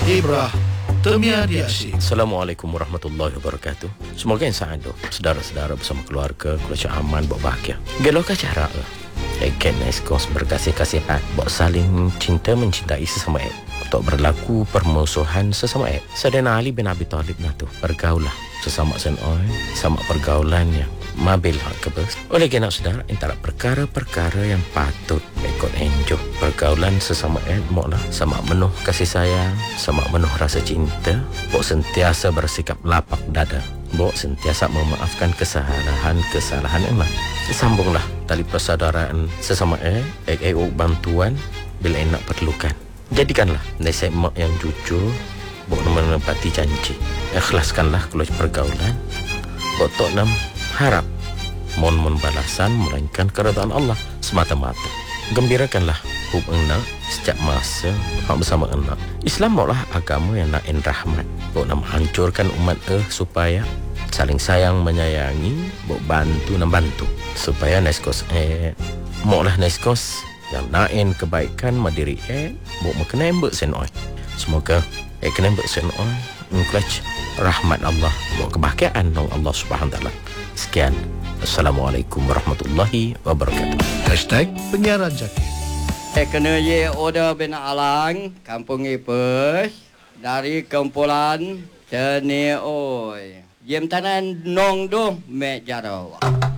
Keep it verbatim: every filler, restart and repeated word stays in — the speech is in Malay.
Ibrah Termiadi Asyik. Assalamualaikum warahmatullahi wabarakatuh. Semoga yang sa'adu saudara-saudara bersama keluarga keluarga aman, berbahagia. Gelokah cara Eken Eskos berkasih-kasihan, buat saling cinta mencintai sesama ek, untuk berlaku permusuhan sesama ek. Sayyidina Ali bin Abi Thalib nah tu bergaulah sesama senoi, sama pergaulan yang mabil hak kebes. Oleh kerana saudara, antara perkara-perkara yang patut ikut enjoy pergaulan sesama ek, moklah sama menuh kasih sayang, sama menuh rasa cinta, bok sentiasa bersikap lapak dada, bok sentiasa memaafkan kesalahan-kesalahan emak. Sambunglah tali persaudaraan sesama ek, ek ek bantuan bila enak perlukan. Jadikanlah nasihat mak yang jujur, bok menepati janji. Ikhlaskanlah keluar pergaulan, bok tok nam harap mohon membalasan melainkan keredaan Allah semata-mata. Gembirakanlah hub enak setiap masa hak bersama enak. Islam adalah agama yang nak rahmat, bok nak menghancurkan umat eh supaya saling sayang menyayangi, bok bantu dan bantu supaya neskos eh moklah neskos yang nain kebaikan madiri eh bok makna embek senoi. Semoga eh kena embek senoi mengklach rahmat Allah, bok kebahagiaan dong Allah Subhanahu taala. Sekian. Assalamualaikum warahmatullahi wabarakatuh. Hashtag Penyiaran Jaki. Eh kena ye order bin Alang, Kampung Ipes, dari kumpulan Teni Oi. Jem tanan nong doh mek jaro.